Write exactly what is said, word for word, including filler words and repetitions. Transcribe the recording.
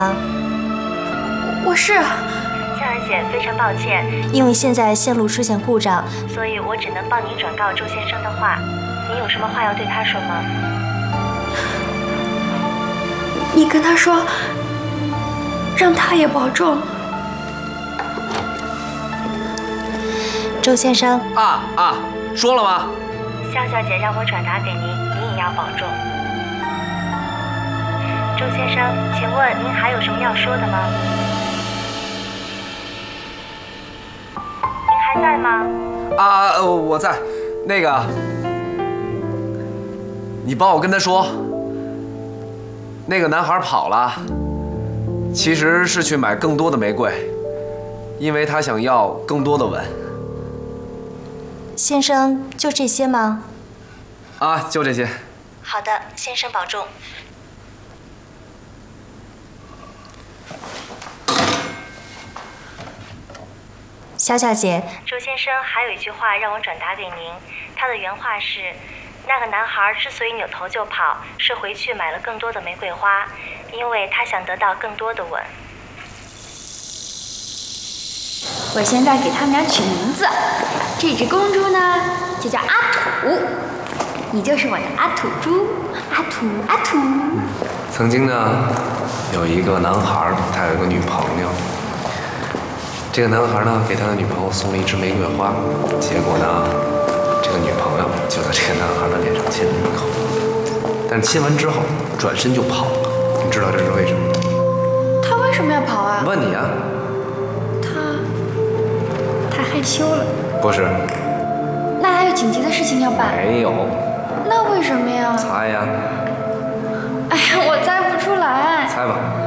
我是。 夏儿姐，非常抱歉， 因为现在线路出现故障， 所以我只能帮您转告周先生的话。您有什么话要对他说吗？ 你跟他说，让他也保重。 周先生。 啊啊，说了吗？ 夏小姐让我转达给您，您也要保重。周先生，请问您还有什么要说的吗？您还在吗？ 啊，我在。那个，你帮我跟他说，那个男孩跑了，其实是去买更多的玫瑰，因为他想要更多的吻。 先生，就这些吗？ 啊，就这些。 好的，先生保重。肖小姐， 周先生还有一句话让我转达给您，他的原话是：那个男孩之所以扭头就跑，是回去买了更多的玫瑰花，因为他想得到更多的吻。 我现在给他们俩取名字，这只公猪呢就叫阿土，你就是我的阿土猪，阿土阿土。 曾经呢，有一个男孩，他有一个女朋友。这个男孩呢，给他的女朋友送了一支玫瑰花，结果呢，这个女朋友就在这个男孩的脸上亲了一口，但是亲完之后转身就跑了。你知道这是为什么吗？ 他为什么要跑啊？ 问你啊。 他他害羞了。 不是。 那还有紧急的事情要办？ 没有。 那为什么呀？ 猜呀。 哎呀，我猜不出来。 猜吧。